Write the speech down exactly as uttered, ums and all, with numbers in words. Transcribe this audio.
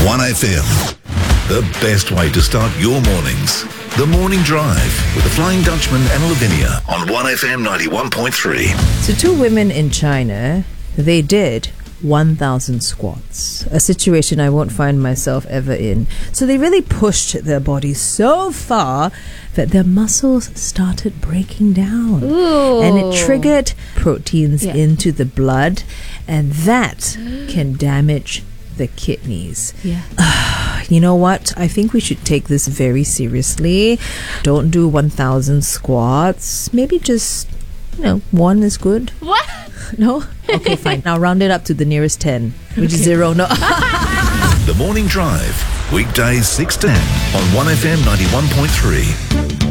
one F M. The best way to start your mornings. The Morning Drive with the Flying Dutchman and Lavinia on one F M ninety-one point three. So two women in China, they did one thousand squats, a situation I won't find myself ever in. So they really pushed their bodies so far that their muscles started breaking down. Ooh. And it triggered proteins Yeah. into the blood, and that can damage the kidneys. Yeah. You know what? I think we should take this very seriously. Don't do one thousand squats. Maybe just, you know, one is good. What? No? Okay, fine. Now round it up to the nearest ten, which is zero. No. The Morning Drive, weekdays six to ten on one F M ninety-one point three.